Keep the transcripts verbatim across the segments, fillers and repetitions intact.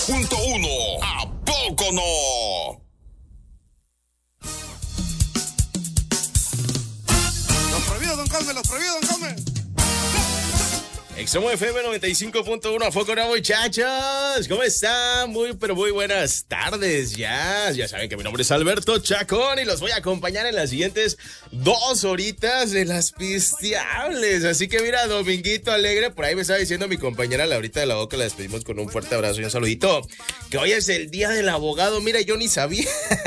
Punto uno. ¿A poco no? Los prohibidos, don Calme, los prohibidos, don Calme. Extremo F M noventa y cinco punto uno, ¿a poco no, muchachos? ¿Cómo están? Muy, pero muy buenas tardes, ya. Ya saben que mi nombre es Alberto Chacón y los voy a acompañar en las siguientes dos horitas de las pisteables. Así que mira, dominguito alegre, por ahí me estaba diciendo mi compañera Laurita de la Boca, la despedimos con un fuerte abrazo y un saludito, que hoy es el día del abogado. Mira, yo ni sabía.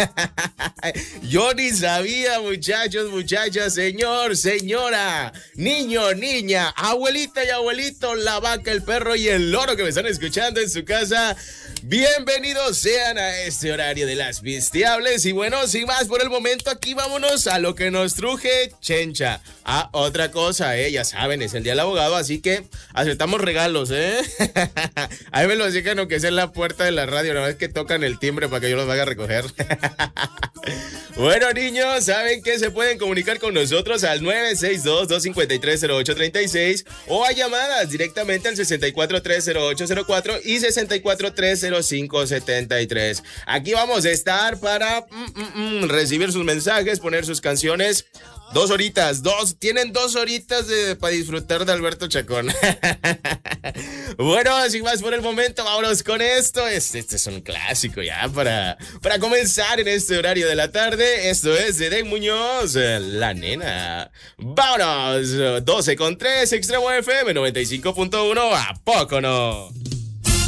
Yo ni sabía, muchachos, muchachas, señor, señora, niño, niña, abuelita y abuelita, la vaca, el perro y el loro que me están escuchando en su casa. Bienvenidos sean a este horario de las pisteables. Y bueno, sin más por el momento, aquí vámonos a lo que nos truje Chencha. Ah, otra cosa, eh, ya saben, es el día del abogado, así que aceptamos regalos, eh. Ahí me lo dejan, aunque sea en la puerta de la radio, una vez que tocan el timbre para que yo los vaya a recoger. Bueno, niños, saben que se pueden comunicar con nosotros al nueve seis dos, dos cinco tres, cero ocho tres seis o a llamadas directamente al sesenta y cuatro tres cero ocho cero cuatro y sesenta y cuatro tres cero cinco setenta y tres. Aquí vamos a estar para mm, mm, mm, recibir sus mensajes, poner sus canciones. Dos horitas, dos, tienen dos horitas de, para disfrutar de Alberto Chacón. Bueno, sin más por el momento, vámonos con esto. Este, este es un clásico ya para, para comenzar en este horario de la tarde. Esto es de Den Muñoz, La Nena. Vámonos, doce con tres, Extremo F M noventa y cinco punto uno, ¿a poco no?